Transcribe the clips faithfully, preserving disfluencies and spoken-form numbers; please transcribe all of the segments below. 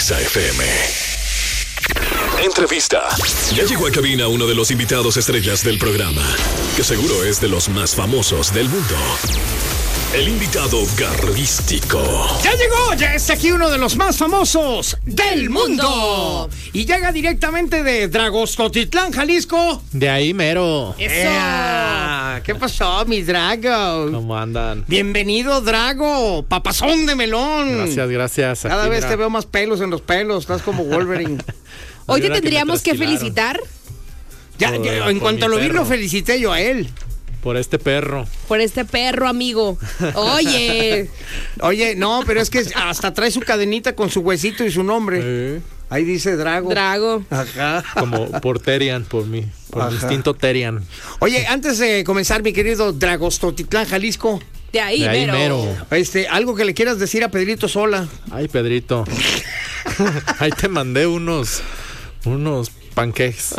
Exa F M. Entrevista. Ya llegó a cabina uno de los invitados estrellas del programa, que seguro es de los más famosos del mundo. El invitado garrístico. ¡Ya llegó! Ya está aquí uno de los más famosos del mundo. Y llega directamente de Dragostotitlán, Jalisco. De ahí mero. ¡Eso! ¡Ea! ¿Qué pasó, mi Drago? ¿Cómo andan? Bienvenido, Drago. Papazón de melón. Gracias, gracias. Cada Aquí, vez mira. te veo más pelos en los pelos. Estás como Wolverine. Hoy te Mira que tendríamos me que trasquilaron. felicitar Ya, Por- ya, en por cuanto mi lo vi, perro. lo felicité yo a él. Por este perro. por este perro, amigo. Oye, Oye, no, pero es que hasta trae su cadenita con su huesito y su nombre. Eh, Ahí dice Drago. Drago. Ajá. como por Terian, por mi, por mi Ajá. instinto Terian. Oye, antes de comenzar, mi querido Dragostotitlán, Jalisco, De ahí, De ahí mero. mero. este, algo que le quieras decir a Pedrito Sola. Ay, Pedrito. Ahí te mandé unos, unos panqueques.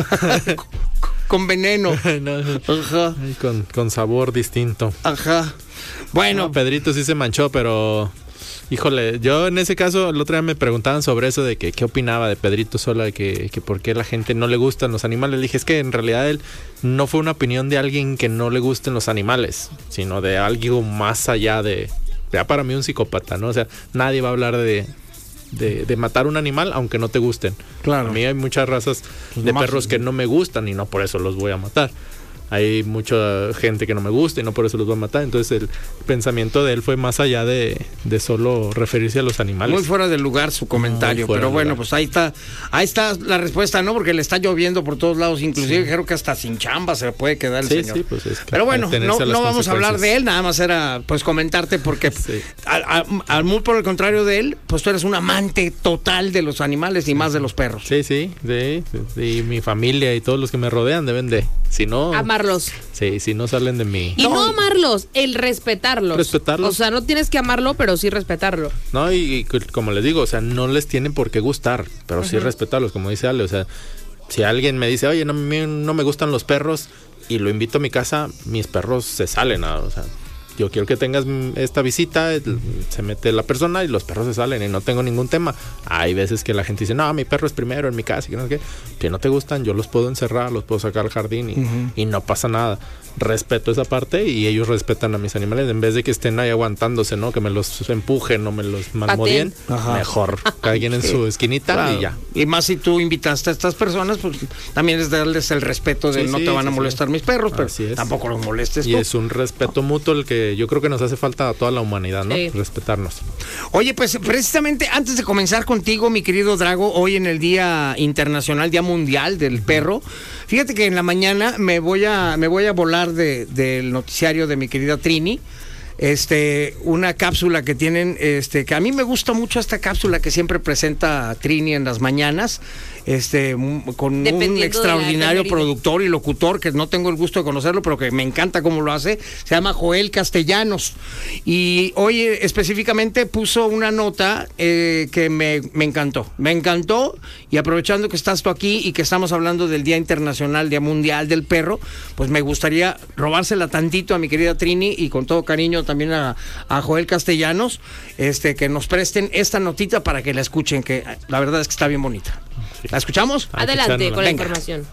Con veneno. No, Ajá. ay, con, con sabor distinto. Ajá. Bueno, No, Pedrito sí se manchó, pero híjole, yo en ese caso el otro día me preguntaban sobre eso de que qué opinaba de Pedrito Sola, de que, que por qué la gente no le gustan los animales. Le dije, es que en realidad él no fue una opinión de alguien que no le gusten los animales, sino de algo más allá de, ya para mí un psicópata, ¿no? O sea, nadie va a hablar de, de, de matar un animal aunque no te gusten. Claro. A mí hay muchas razas Pues de nomás- perros que no me gustan y no por eso los voy a matar. Hay mucha gente que no me gusta y no por eso los voy a matar. Entonces el pensamiento de él fue más allá de, de solo referirse a los animales. muy fuera de lugar su comentario, Muy fuera pero de bueno, lugar. pues ahí está, ahí está la respuesta, ¿no? Porque le está lloviendo por todos lados, inclusive creo que hasta sin chamba se puede quedar el Sí, señor. sí, pues es que Pero bueno, atenerse no, a las no vamos a hablar consecuencias. de él, nada más era pues comentarte porque Sí. al, al- al- muy por el contrario de él, pues tú eres un amante total de los animales y más de los perros. Sí, sí, sí, sí. Y mi familia y todos los que me rodean deben de. Si no. Amarlos. Sí, si no salen de mí. Y no, amarlos, el respetarlos. Respetarlos. O sea, no tienes que amarlo, pero sí respetarlo. No, y, y como les digo, o sea, no les tienen por qué gustar, pero sí respetarlos, como dice Ale. O sea, si alguien me dice, oye, no, me- no me gustan los perros y lo invito a mi casa, mis perros se salen. ¿no? O sea, yo quiero que tengas mm, esta visita, el- se mete la persona y los perros se salen y no tengo ningún tema. Hay veces que la gente dice, no, mi perro es primero en mi casa y que no sé qué. Que no te gustan, yo los puedo encerrar, los puedo sacar al jardín y, y no pasa nada. Respeto esa parte y ellos respetan a mis animales en vez de que estén ahí aguantándose, ¿no? Que me los empujen o me los malmodien. Ajá. Mejor, cada quien en su esquinita Claro. y ya. Y más si tú invitaste a estas personas, pues también es darles el respeto de Sí, no sí, te van a sí, molestar sí. mis perros, pero Así es. tampoco los molestes Y tú. es un respeto mutuo el que yo creo que nos hace falta a toda la humanidad, ¿no? Sí. Respetarnos. Oye, pues precisamente antes de comenzar contigo, mi querido Drago, hoy en el Día Internacional, Día Mundial del Perro, fíjate que en la mañana me voy a, me voy a volar de, del noticiario de mi querida Trini. Este, una cápsula que tienen, este, que a mí me gusta mucho esta cápsula que siempre presenta Trini en las mañanas, este, un- con un Dependiendo de la extraordinario efeméride. productor y locutor que no tengo el gusto de conocerlo, pero que me encanta cómo lo hace. Se llama Joel Castellanos. Y hoy eh, específicamente puso una nota eh, que me, me encantó. Me encantó. Y aprovechando que estás tú aquí y que estamos hablando del Día Internacional, Día Mundial del Perro, pues me gustaría robársela tantito a mi querida Trini y con todo cariño también a, a Joel Castellanos, este, que nos presten esta notita para que la escuchen, que la verdad es que está bien bonita. ¿La escuchamos? Hay que Adelante echárnosla. con la Venga. información.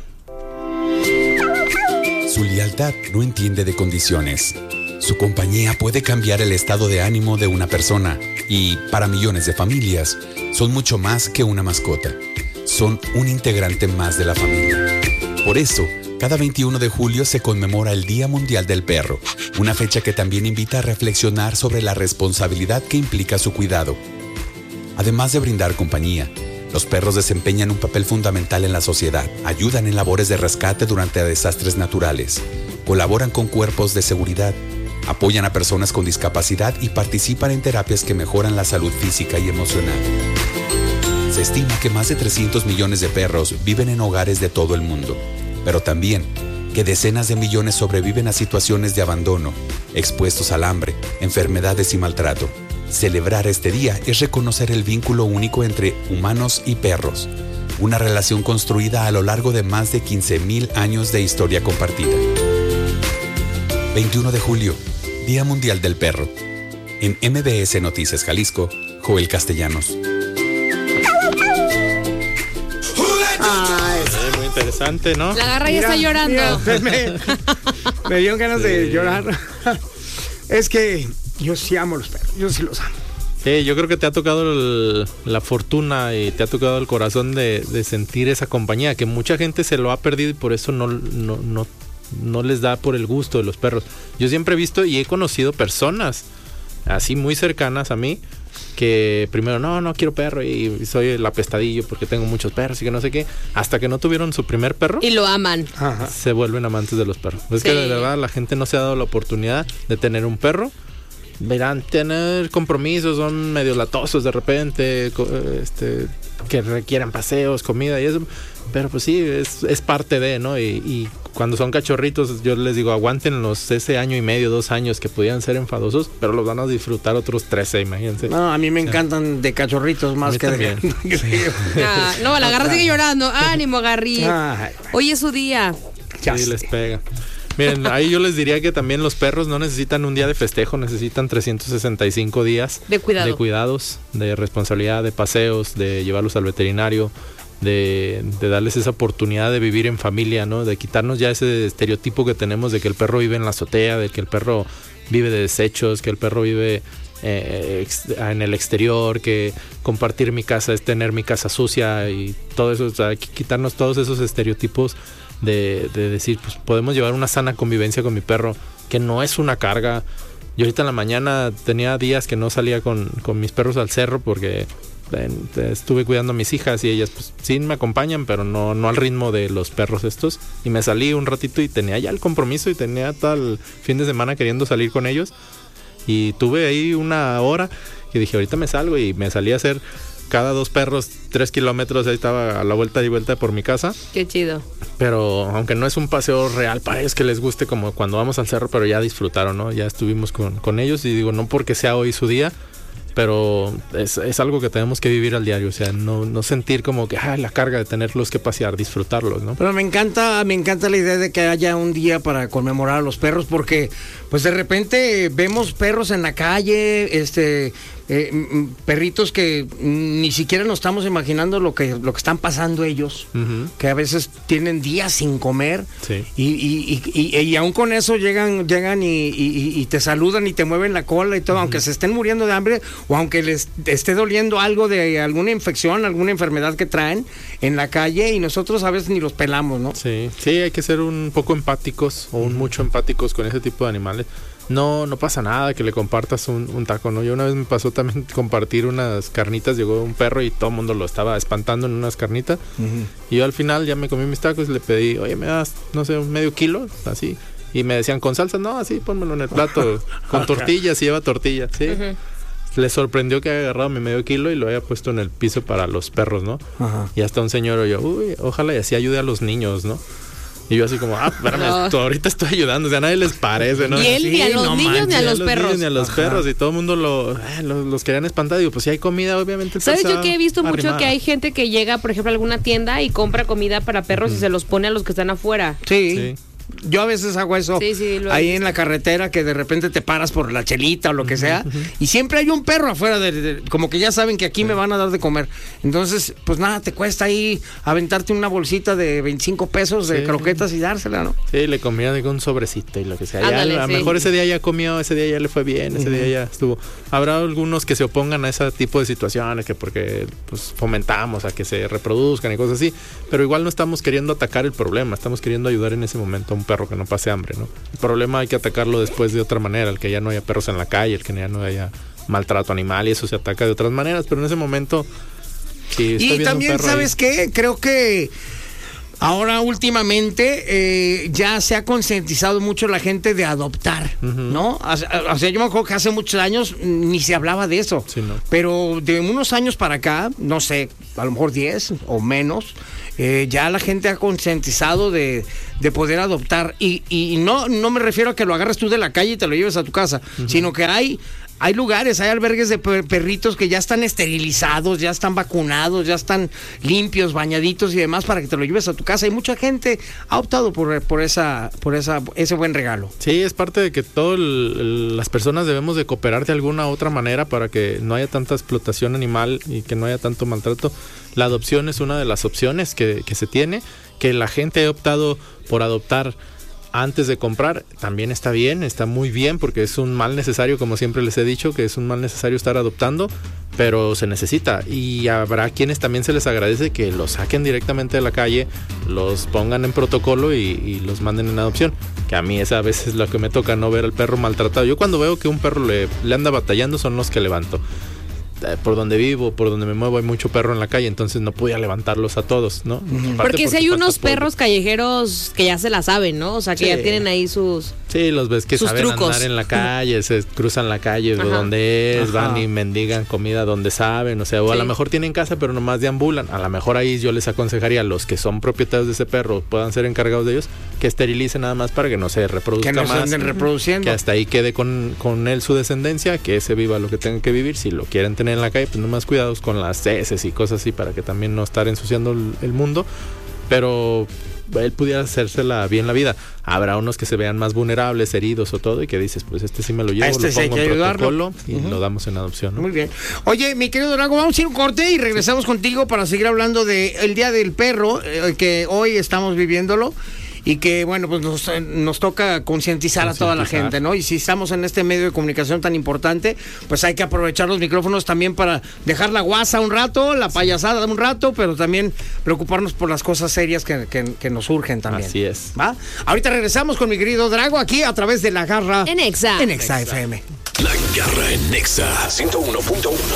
Su lealtad no entiende de condiciones. Su compañía puede cambiar el estado de ánimo de una persona y, para millones de familias, son mucho más que una mascota. Son un integrante más de la familia. Por eso, cada veintiuno de julio se conmemora el Día Mundial del Perro, una fecha que también invita a reflexionar sobre la responsabilidad que implica su cuidado. Además de brindar compañía, los perros desempeñan un papel fundamental en la sociedad, ayudan en labores de rescate durante desastres naturales, colaboran con cuerpos de seguridad, apoyan a personas con discapacidad y participan en terapias que mejoran la salud física y emocional. Se estima que más de trescientos millones de perros viven en hogares de todo el mundo, pero también que decenas de millones sobreviven a situaciones de abandono, expuestos al hambre, enfermedades y maltrato. Celebrar este día es reconocer el vínculo único entre humanos y perros, una relación construida a lo largo de más de quince mil años de historia compartida. veintiuno de julio, Día Mundial del Perro. En M B S Noticias Jalisco, Joel Castellanos. interesante, ¿no? La garra ya Mira, está llorando. mira, me, me dieron ganas Sí. de llorar. Es que yo sí amo los perros, yo sí los amo. Sí, yo creo que te ha tocado el- la fortuna y te ha tocado el corazón de, de sentir esa compañía, que mucha gente se lo ha perdido y por eso no, no, no, no les da por el gusto de los perros. Yo siempre he visto y he conocido personas así muy cercanas a mí que primero, no, no quiero perro y soy el apestadillo porque tengo muchos perros y que no sé qué, hasta que no tuvieron su primer perro. Y lo aman. Ajá. Se vuelven amantes de los perros. Es Sí. que de verdad la gente no se ha dado la oportunidad de tener un perro. Verán, tener compromisos, son medio latosos de repente, co- este, que requieran paseos, comida y eso. Pero pues sí, es, es parte de, ¿no? Y, y cuando son cachorritos, yo les digo, aguántenlos ese año y medio, dos años que pudieran ser enfadosos, pero los van a disfrutar otros trece, imagínense. No, a mí me encantan de cachorritos A más mí que de... también. Ah, no, la garra sigue llorando. Ánimo, Garri. Ay, Hoy es su día. ya Sí, sé. les pega. Miren, ahí yo les diría que también los perros no necesitan un día de festejo, necesitan trescientos sesenta y cinco días De cuidado. de cuidados, de responsabilidad, de paseos, de llevarlos al veterinario, de, de darles esa oportunidad de vivir en familia, ¿no? De quitarnos ya ese estereotipo que tenemos de que el perro vive en la azotea, de que el perro vive de desechos, que el perro vive eh, ex- en el exterior, que compartir mi casa es tener mi casa sucia y todo eso. O sea, hay que quitarnos todos esos estereotipos de, de decir, pues podemos llevar una sana convivencia con mi perro, que no es una carga. Yo ahorita en la mañana tenía días que no salía con, con mis perros al cerro porque en- estuve cuidando a mis hijas y ellas pues sí me acompañan, pero no, no al ritmo de los perros estos. Y me salí un ratito y tenía ya el compromiso y tenía tal fin de semana queriendo salir con ellos. Y tuve ahí una hora que dije, ahorita me salgo, y me salí a hacer cada dos perros tres kilómetros. Ahí estaba a la vuelta y vuelta por mi casa. Qué chido. Pero aunque no es un paseo real para ellos que les guste como cuando vamos al cerro, pero ya disfrutaron, ¿no? Ya estuvimos con, con ellos y digo, no porque sea hoy su día, pero es, es algo que tenemos que vivir al diario. O sea, no, no sentir como que, ah, la carga de tenerlos que pasear, disfrutarlos, ¿no? Pero me encanta, me encanta la idea de que haya un día para conmemorar a los perros, porque pues de repente vemos perros en la calle, este eh, mm, perritos que ni siquiera nos estamos imaginando lo que lo que están pasando ellos, Ujú. que a veces tienen días sin comer. Sí. Y, y, y, y, y aún con eso llegan, llegan y, y, y te saludan y te mueven la cola y todo, aunque se estén muriendo de hambre o aunque les esté doliendo algo de alguna infección, alguna enfermedad que traen en la calle, y nosotros a veces ni los pelamos, ¿no? Sí, sí, hay que ser un poco empáticos o un mucho empáticos con ese tipo de animales. No, no pasa nada que le compartas un, un taco, ¿no? Yo una vez me pasó también compartir unas carnitas, llegó un perro y todo el mundo lo estaba espantando en unas carnitas. Y yo al final ya me comí mis tacos y le pedí, oye, ¿me das, no sé, un medio kilo? Así. Y me decían, ¿con salsa? No, así, pónmelo en el plato. Con tortillas, y lleva tortillas, ¿sí? Le sorprendió que haya agarrado mi medio kilo y lo haya puesto en el piso para los perros, ¿no? Ajá. Y hasta un señor oyó, uy, ojalá y así ayude a los niños, ¿no? Y yo así como, ah, espérame, No. esto ahorita estoy ayudando, o sea, a nadie les parece, ¿no? Y él ni a Sí, los no niños ni a manches, los Ni perros. niños ni a los Ajá. perros, y todo el mundo lo, eh, los, los querían espantar. Digo, pues si hay comida, obviamente. el ¿Sabes perro yo se que he visto va a mucho arrimar. que hay gente que llega, por ejemplo, a alguna tienda y compra comida para perros y se los pone a los que están afuera? Sí. Sí. Yo a veces hago eso Sí, sí, lo he ahí visto. en la carretera, que de repente te paras por la chelita o lo que sea, y siempre hay un perro afuera, de, de- como que ya saben que aquí me van a dar de comer. Entonces, pues nada, te cuesta ahí aventarte una bolsita de veinticinco pesos de Sí. croquetas y dársela, ¿no? Sí, le comía digo, un sobrecito y lo que sea. Ya, Ándale, a lo sí. mejor ese día ya comió, ese día ya le fue bien, ese día ya estuvo. Habrá algunos que se opongan a ese tipo de situaciones, que porque pues fomentamos a que se reproduzcan y cosas así, pero igual no estamos queriendo atacar el problema, estamos queriendo ayudar en ese momento a un perro que no pase hambre, ¿no? El problema hay que atacarlo después de otra manera, el que ya no haya perros en la calle, el que ya no haya maltrato animal, y eso se ataca de otras maneras, pero en ese momento si estoy Y viendo un también, perro ahí- ¿sabes qué? Creo que ahora últimamente eh, ya se ha concientizado mucho la gente de adoptar, ¿no? O sea, o sea, yo me acuerdo que hace muchos años ni se hablaba de eso. Sí, no. Pero de unos años para acá, no sé, a lo mejor diez o menos, eh, ya la gente ha concientizado de, de poder adoptar. Y, y no, no me refiero a que lo agarres tú de la calle y te lo lleves a tu casa, sino que hay hay lugares, hay albergues de per- perritos que ya están esterilizados, ya están vacunados, ya están limpios, bañaditos y demás para que te lo lleves a tu casa. Y mucha gente ha optado por, por esa, por esa, ese buen regalo. Sí, es parte de que todas las personas debemos de cooperar de alguna u otra manera para que no haya tanta explotación animal y que no haya tanto maltrato. La adopción es una de las opciones que, que se tiene, que la gente ha optado por adoptar antes de comprar, también está bien, está muy bien, porque es un mal necesario, como siempre les he dicho, que es un mal necesario estar adoptando, pero se necesita, y habrá quienes también se les agradece que los saquen directamente de la calle, los pongan en protocolo y, y los manden en adopción, que a mí es a veces lo que me toca, no ver al perro maltratado. Yo cuando veo que un perro le, le anda batallando son los que levanto. Por donde vivo, por donde me muevo hay mucho perro en la calle, entonces no podía levantarlos a todos, ¿no? Uh-huh. Porque si hay unos perros callejeros que ya se la saben, ¿no? O sea, que sí. ya tienen ahí sus... Sí, los ves que sus saben trucos. andar en la calle, se cruzan la calle de donde es, Ajá. van y mendigan comida donde saben, o sea, o a Sí. lo mejor tienen casa pero nomás deambulan. A lo mejor ahí yo les aconsejaría a los que son propietarios de ese perro, puedan ser encargados de ellos, que esterilicen nada más para que no se reproduzca Que no se más. anden reproduciendo. Que hasta ahí quede con, con él su descendencia, que ese viva lo que tenga que vivir. Si lo quieren tener en la calle, pues nomás cuidados con las heces y cosas así para que también no estar ensuciando el, el mundo. Pero él pudiera hacérsela bien la vida. Habrá unos que se vean más vulnerables, heridos o todo, y que dices, pues este sí me lo llevo, A este lo sí hay pongo que en ayudarlo. protocolo y Uh-huh. lo damos en adopción, ¿no? Muy bien. Oye, mi querido Drago, vamos a ir a un corte y regresamos contigo para seguir hablando de el Día del Perro, eh, que hoy estamos viviéndolo. Y que, bueno, pues nos, nos toca concientizar a toda la Concientizar. gente, ¿no? Y si estamos en este medio de comunicación tan importante, pues hay que aprovechar los micrófonos también para dejar la guasa un rato, la payasada un rato, pero también preocuparnos por las cosas serias que, que, que nos surgen también. Así es. ¿Va? Ahorita regresamos con mi querido Drago aquí a través de La Garra En Exa. En Exa F M. La Garra en Nexa ciento uno punto uno.